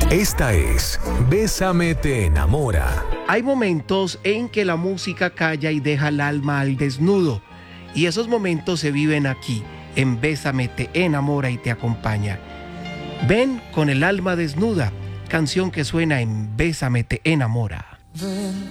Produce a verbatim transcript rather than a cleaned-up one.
Esta es Bésame te enamora. Hay momentos en que la música calla y deja el alma al desnudo. Y esos momentos se viven aquí, en Bésame te enamora y te acompaña. Ven con el alma desnuda, canción que suena en Bésame te enamora. Ven